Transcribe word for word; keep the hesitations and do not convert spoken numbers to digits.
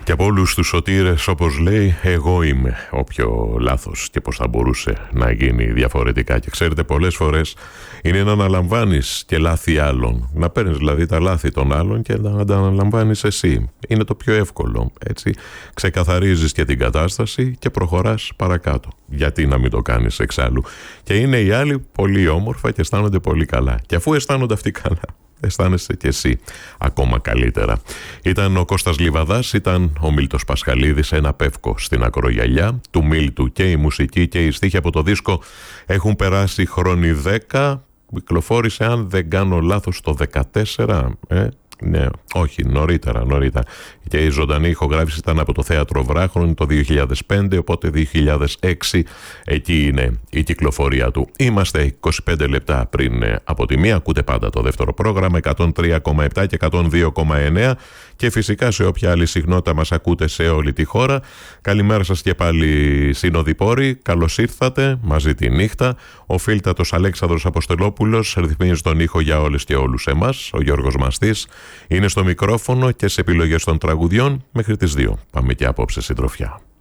Και από όλους τους σωτήρες, όπως λέει, εγώ είμαι όποιο λάθος και πώς θα μπορούσε να γίνει διαφορετικά. Και ξέρετε, πολλές φορές είναι να αναλαμβάνεις και λάθη άλλων. Να παίρνεις δηλαδή τα λάθη των άλλων και να τα αναλαμβάνεις εσύ. Είναι το πιο εύκολο, έτσι. Ξεκαθαρίζεις και την κατάσταση και προχωράς παρακάτω. Γιατί να μην το κάνεις εξάλλου? Και είναι οι άλλοι πολύ όμορφα και αισθάνονται πολύ καλά. Και αφού αισθάνονται αυτοί καλά, αισθάνεσαι και εσύ ακόμα καλύτερα. Ήταν ο Κώστας Λιβαδάς, ήταν ο Μίλτος Πασχαλίδης, ένα πεύκο στην ακρογιαλιά του Μίλτου. Και η μουσική και οι στίχοι από το δίσκο έχουν περάσει χρόνοι δέκα. Κυκλοφόρησε, αν δεν κάνω λάθος, το δεκατέσσερα. Ε, ναι, όχι, νωρίτερα, νωρίτερα. Και η ζωντανή ηχογράφηση ήταν από το Θέατρο Βράχνων το δύο χιλιάδες πέντε, οπότε δύο χιλιάδες έξι εκεί είναι η κυκλοφορία του. Είμαστε είκοσι πέντε λεπτά πριν από τη μία. Ακούτε πάντα το δεύτερο πρόγραμμα, εκατόν τρία κόμμα επτά και εκατόν δύο κόμμα εννέα, και φυσικά σε όποια άλλη συχνότητα μας ακούτε σε όλη τη χώρα. Καλημέρα σας και πάλι, συνοδοιπόροι. Καλώς ήρθατε μαζί τη νύχτα. Ο φίλτατος Αλέξανδρος Αποστολόπουλος ρυθμίζει τον ήχο για όλες και όλους εμάς. Ο Γιώργος Μαστής είναι στο μικρόφωνο και σε επιλογές των τραγουδιών μέχρι τις δύο. Πάμε και απόψε συντροφιά.